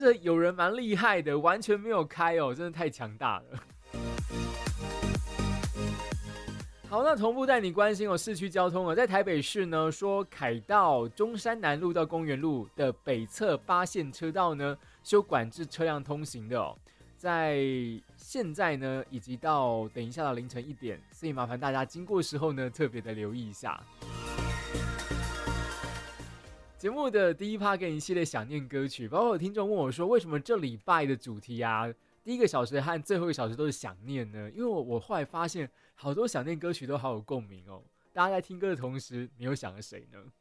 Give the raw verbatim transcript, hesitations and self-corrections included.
这有人蛮厉害的，完全没有开哦，真的太强大了。好，那同步带你关心哦市区交通哦，在台北市呢，说凯道中山南路到公园路的北侧八线车道呢，修管制车辆通行的哦，在现在呢，以及到等一下到凌晨一点，所以麻烦大家经过的时候呢，特别的留意一下。节目的第一趴给你一系列想念歌曲，包括有听众问我说，为什么这礼拜的主题啊？第一个小时和最后一个小时都是想念呢，因为我我后来发现好多想念歌曲都好有共鸣哦。大家在听歌的同时，你又想了谁呢？